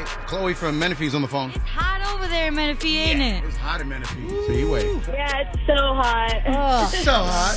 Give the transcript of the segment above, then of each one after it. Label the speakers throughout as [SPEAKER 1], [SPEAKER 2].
[SPEAKER 1] right. Chloe from Menifee's on the phone.
[SPEAKER 2] It's hot over there in Menifee, ain't it?
[SPEAKER 1] It's hot in Menifee. So you wait.
[SPEAKER 3] Yeah, it's so hot.
[SPEAKER 2] Oh.
[SPEAKER 1] So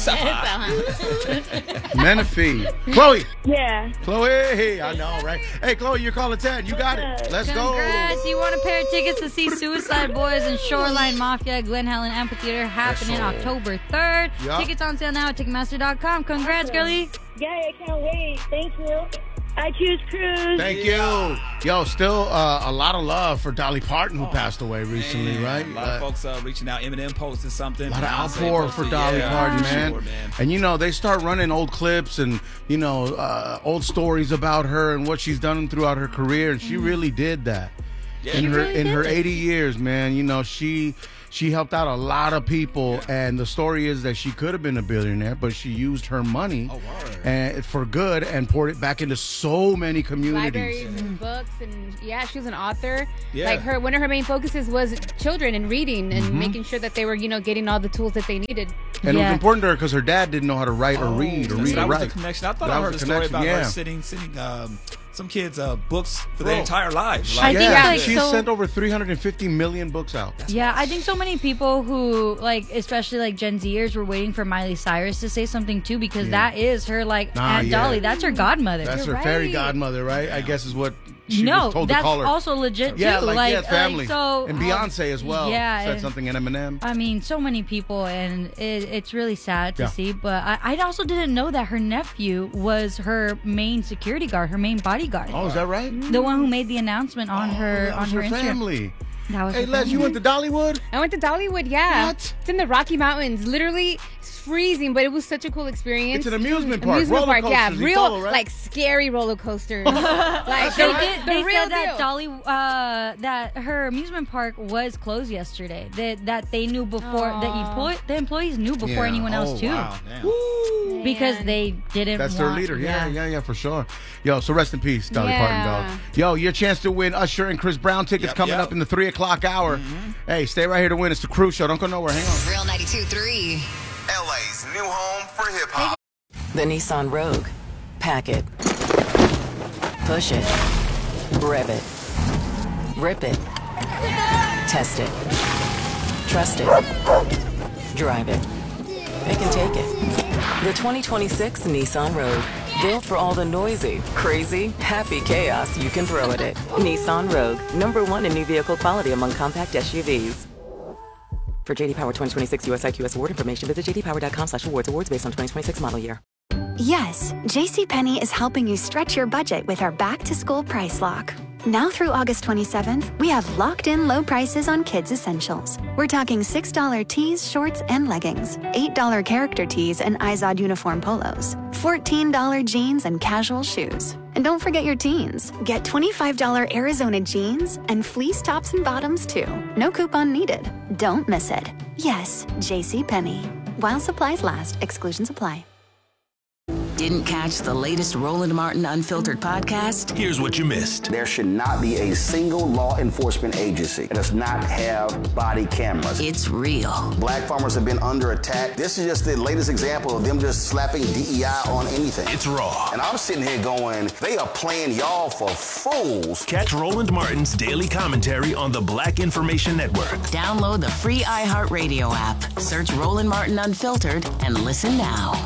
[SPEAKER 1] hot. Menifee. Chloe.
[SPEAKER 3] Yeah.
[SPEAKER 1] Chloe. I know, right? Hey, Chloe, you're calling 10. You got it. Let's
[SPEAKER 2] Congrats. You won a pair of tickets to see Suicide Boys and Shoreline Mafia at Glen Helen Amphitheater happening October 3rd.
[SPEAKER 1] Yep.
[SPEAKER 2] Tickets on sale now at Ticketmaster.com. Congrats, girlie.
[SPEAKER 3] Yeah, I can't wait. Thank you. I choose Cruise.
[SPEAKER 1] Thank you. Yo, still a lot of love for Dolly Parton, who passed away recently, right?
[SPEAKER 4] A lot of folks reaching out. Eminem posted something.
[SPEAKER 1] A lot of outpour for Dolly Parton, man.
[SPEAKER 4] Sure, man.
[SPEAKER 1] And, they start running old clips and, old stories about her and what she's done throughout her career, and she really did that.
[SPEAKER 4] Yeah.
[SPEAKER 1] In her 80 years, man, she helped out a lot of people, and the story is that she could have been a billionaire, but she used her money for good and poured it back into so many communities.
[SPEAKER 5] Libraries and books, and she was an author.
[SPEAKER 1] Yeah.
[SPEAKER 5] Like one of her main focuses was children and reading and making sure that they were, getting all the tools that they needed.
[SPEAKER 1] And it was important to her because her dad didn't know how to write or read or read or
[SPEAKER 4] That was
[SPEAKER 1] write.
[SPEAKER 4] the connection. I thought I heard a story about her sending some kids books for their entire lives.
[SPEAKER 2] I think
[SPEAKER 1] she's sent over 350 million books out.
[SPEAKER 2] I think so many people who, especially Gen Zers, were waiting for Miley Cyrus to say something too, because that is her, Aunt Dolly. That's her godmother.
[SPEAKER 1] That's her fairy godmother, right? I guess is what she was told to call her.
[SPEAKER 2] That's also legit too.
[SPEAKER 1] Yeah, family.
[SPEAKER 2] So,
[SPEAKER 1] and Beyonce as well.
[SPEAKER 2] Yeah,
[SPEAKER 1] said something in Eminem.
[SPEAKER 2] I mean, so many people, and it's really sad to see. But I also didn't know that her nephew was her main security guard, her main bodyguard.
[SPEAKER 1] Oh, is that right?
[SPEAKER 2] The one who made the announcement on her Instagram.
[SPEAKER 1] Family.
[SPEAKER 2] That was
[SPEAKER 1] hey, Les, you went to Dollywood?
[SPEAKER 5] I went to Dollywood, yeah.
[SPEAKER 1] What?
[SPEAKER 5] It's in the Rocky Mountains. Literally freezing, but it was such a cool experience.
[SPEAKER 1] It's an amusement park.
[SPEAKER 5] Amusement park, yeah.
[SPEAKER 1] Real, right?
[SPEAKER 5] Scary roller coasters.
[SPEAKER 2] They said that
[SPEAKER 5] Dolly,
[SPEAKER 2] that her amusement park was closed yesterday. That they knew before. The employees knew before anyone else too.
[SPEAKER 4] Wow.
[SPEAKER 2] Because they didn't.
[SPEAKER 1] That's their leader. Yeah, for sure. Yo, so rest in peace, Dolly Parton, dog. Yo, your chance to win Usher and Chris Brown tickets coming up in the 3 o'clock hour. Hey, stay right here to win. It's the Cruise Show. Don't go nowhere. Hang on.
[SPEAKER 6] Real 92.3.
[SPEAKER 7] LA's new home for hip hop.
[SPEAKER 6] The Nissan Rogue. Pack it. Push it. Rev it. Rip it. Test it. Trust it. Drive it. It can take it. The 2026 Nissan Rogue. Built for all the noisy, crazy, happy chaos you can throw at it. Nissan Rogue. #1 in new vehicle quality among compact SUVs. For JD Power 2026 US IQS award information, visit jdpower.com/awards. Awards based on 2026 model year.
[SPEAKER 8] Yes, JCPenney is helping you stretch your budget with our back-to-school price lock. Now through August 27th, we have locked-in low prices on kids' essentials. We're talking $6 tees, shorts, and leggings, $8 character tees and Izod uniform polos, $14 jeans and casual shoes. And don't forget your teens. Get $25 Arizona jeans and fleece tops and bottoms, too. No coupon needed. Don't miss it. Yes, JCPenney. While supplies last, exclusions apply.
[SPEAKER 6] Didn't catch the latest Roland Martin Unfiltered podcast?
[SPEAKER 9] Here's what you missed.
[SPEAKER 10] There should not be a single law enforcement agency that does not have body cameras.
[SPEAKER 6] It's real.
[SPEAKER 10] Black farmers have been under attack. This is just the latest example of them just slapping DEI on anything.
[SPEAKER 9] It's raw.
[SPEAKER 10] And I'm sitting here going, they are playing y'all for fools.
[SPEAKER 9] Catch Roland Martin's daily commentary on the Black Information Network.
[SPEAKER 6] Download the free iHeartRadio app. Search Roland Martin Unfiltered and listen now.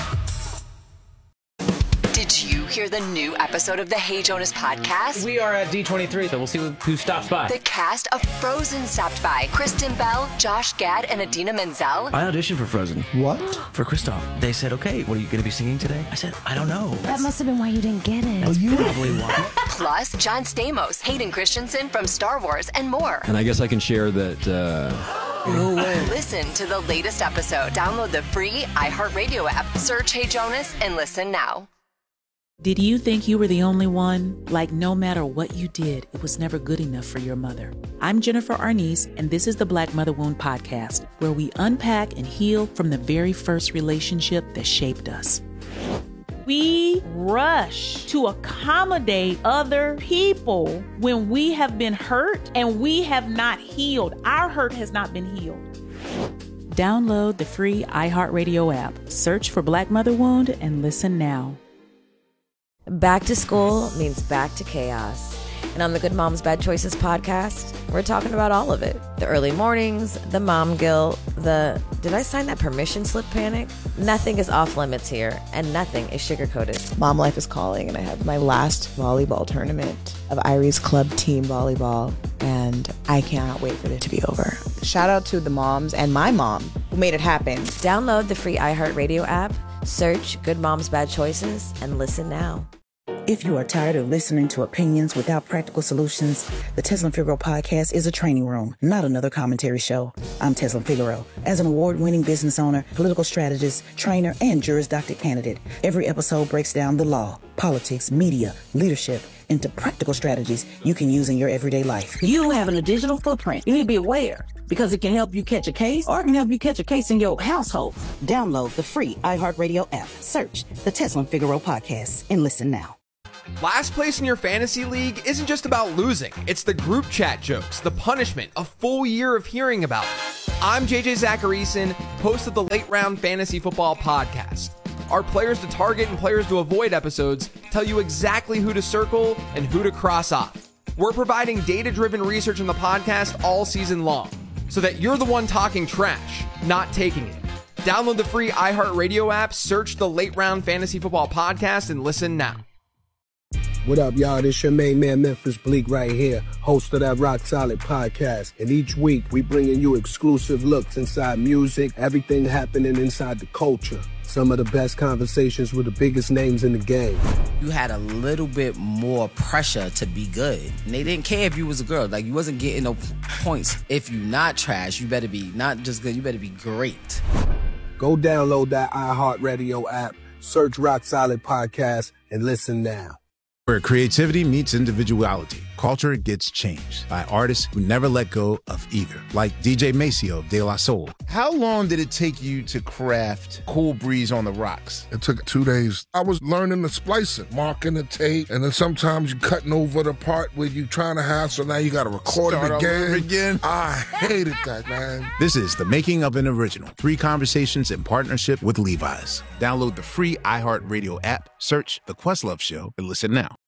[SPEAKER 11] Did you hear the new episode of the Hey Jonas podcast?
[SPEAKER 12] We are at D23, so we'll see who stops by.
[SPEAKER 11] The cast of Frozen stopped by. Kristen Bell, Josh Gad, and Idina Menzel.
[SPEAKER 12] I auditioned for Frozen.
[SPEAKER 13] What?
[SPEAKER 12] For Kristoff. They said, okay, what are you going to be singing today? I said, I don't know.
[SPEAKER 14] That must have been why you didn't get it.
[SPEAKER 12] That's probably why.
[SPEAKER 11] Plus, John Stamos, Hayden Christensen from Star Wars, and more.
[SPEAKER 15] And I guess I can share that...
[SPEAKER 12] No way.
[SPEAKER 11] Listen to the latest episode. Download the free iHeartRadio app. Search Hey Jonas and listen now.
[SPEAKER 16] Did you think you were the only one? Like no matter what you did, it was never good enough for your mother. I'm Jennifer Arnice, and this is the Black Mother Wound Podcast, where we unpack and heal from the very first relationship that shaped us. We rush to accommodate other people when we have been hurt and we have not healed. Our hurt has not been healed. Download the free iHeartRadio app. Search for Black Mother Wound and listen now.
[SPEAKER 17] Back to school means back to chaos.
[SPEAKER 14] And on the Good Moms Bad Choices podcast, we're talking about all of it. The early mornings, the mom guilt, the did I sign that permission slip panic? Nothing is off limits here, and nothing is sugar-coated.
[SPEAKER 13] Mom life is calling, and I have my last volleyball tournament of Irie's club team volleyball, and I cannot wait for it to be over. Shout out to the moms and my mom who made it happen.
[SPEAKER 14] Download the free iHeartRadio app, search Good Moms Bad Choices, and listen now.
[SPEAKER 15] If you are tired of listening to opinions without practical solutions, the Tezlyn Figaro podcast is a training room, not another commentary show. I'm Tezlyn Figaro. As an award-winning business owner, political strategist, trainer, and Juris Doctor candidate, every episode breaks down the law, politics, media, leadership, into practical strategies you can use in your everyday life.
[SPEAKER 17] You having a digital footprint. You need to be aware because it can help you catch a case or it can help you catch a case in your household.
[SPEAKER 15] Download the free iHeartRadio app. Search the Tezlyn Figaro podcast and listen now.
[SPEAKER 18] Last place in your fantasy league isn't just about losing. It's the group chat jokes, the punishment, a full year of hearing about it. I'm JJ Zacharyson, host of the Late Round Fantasy Football Podcast. Our players to target and players to avoid episodes tell you exactly who to circle and who to cross off. We're providing data-driven research in the podcast all season long, so that you're the one talking trash, not taking it. Download the free iHeartRadio app, search the Late Round Fantasy Football Podcast, and listen now.
[SPEAKER 19] What up, y'all? This your main man, Memphis Bleak, right here, host of that Rock Solid podcast. And each week, we bringing you exclusive looks inside music, everything happening inside the culture. Some of the best conversations with the biggest names in the game.
[SPEAKER 20] You had a little bit more pressure to be good. And they didn't care if you was a girl. Like, you wasn't getting no points. If you not trash, you better be not just good, you better be great.
[SPEAKER 19] Go download that iHeartRadio app, search Rock Solid Podcast, and listen now.
[SPEAKER 21] Where creativity meets individuality, culture gets changed by artists who never let go of either, like DJ Maceo of De La Soul.
[SPEAKER 22] How long did it take you to craft Cool Breeze on the Rocks?
[SPEAKER 23] It took 2 days. I was learning the splicing, marking the tape, and then sometimes you cutting over the part where you trying to have, so now you got to record it again. I hated that, man.
[SPEAKER 21] This is the making of an original. 3 conversations in partnership with Levi's. Download the free iHeartRadio app, search The Questlove Show, and listen now.